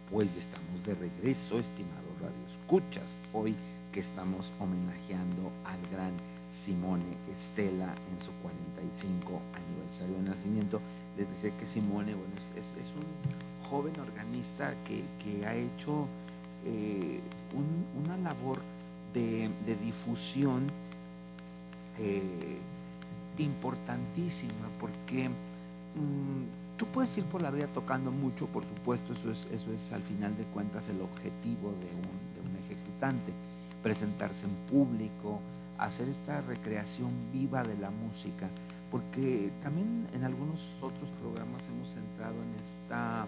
Pues ya estamos de regreso, estimado Radio Escuchas. Hoy que estamos homenajeando al gran Simone Stella en su 45 aniversario de nacimiento. Les decía que Simone, bueno, es un joven organista que ha hecho una labor de difusión eh, importantísima, porque tú puedes ir por la vida tocando mucho, por supuesto, eso es al final de cuentas el objetivo de un ejecutante, presentarse en público, hacer esta recreación viva de la música, porque también en algunos otros programas hemos centrado en esta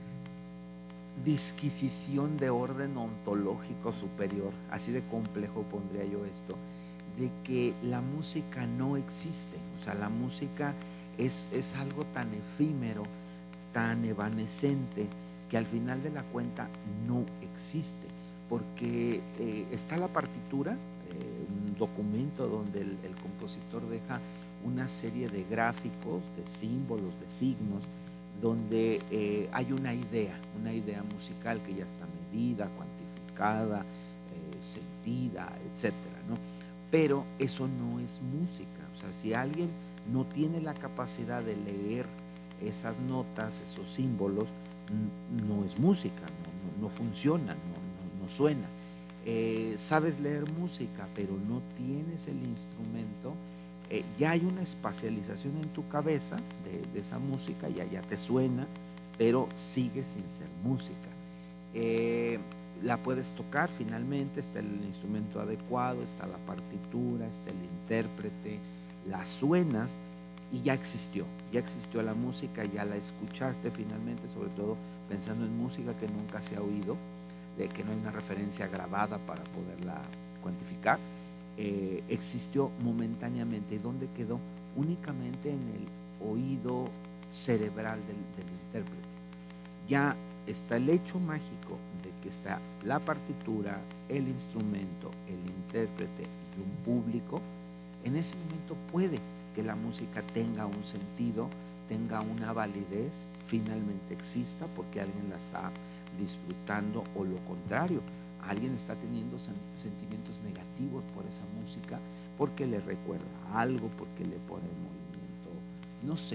disquisición de orden ontológico superior, así de complejo pondría yo esto, de que la música no existe, o sea, la música es algo tan efímero, tan evanescente, que al final de la cuenta no existe, porque está la partitura, un documento donde el compositor deja una serie de gráficos, de símbolos, de signos, donde hay una idea musical que ya está medida, cuantificada, sentida, etcétera, ¿no? Pero eso no es música. O sea, si alguien no tiene la capacidad de leer esas notas, esos símbolos, no es música, no funciona, no suena. Sabes leer música, pero no tienes el instrumento, ya hay una espacialización en tu cabeza de esa música, ya te suena, pero sigue sin ser música. Eh, la puedes tocar finalmente, está el instrumento adecuado, está la partitura, está el intérprete, la suenas y ya existió la música, ya la escuchaste finalmente, sobre todo pensando en música que nunca se ha oído, de que no hay una referencia grabada para poderla cuantificar. Existió momentáneamente. ¿Y dónde quedó? Únicamente en el oído cerebral del intérprete. Ya está el hecho mágico de que está la partitura, el instrumento, el intérprete y un público. En ese momento puede que la música tenga un sentido, tenga una validez, finalmente exista porque alguien la está disfrutando, o lo contrario, alguien está teniendo sentimientos negativos por esa música porque le recuerda algo, porque le pone en movimiento, no sé,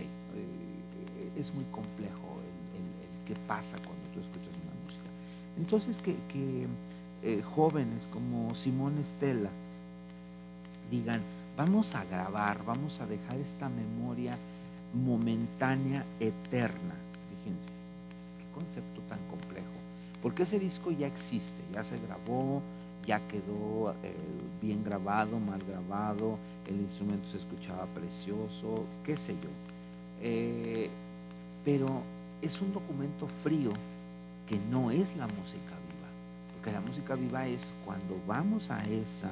es muy complejo el qué pasa cuando tú escuchas una música. Entonces que jóvenes como Simone Stella digan, vamos a grabar, vamos a dejar esta memoria momentánea, eterna. Fíjense, qué concepto tan complejo. Porque ese disco ya existe, ya se grabó, ya quedó bien grabado, mal grabado, el instrumento se escuchaba precioso, qué sé yo. Eh, pero es un documento frío que no es la música viva, porque la música viva es cuando vamos a esa